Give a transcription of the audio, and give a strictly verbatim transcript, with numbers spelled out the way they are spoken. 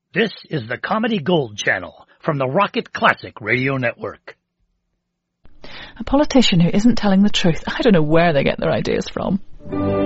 This is the Comedy Gold Channel from the Rocket Classic Radio Network. A politician who isn't telling the truth. I don't know where they get their ideas from.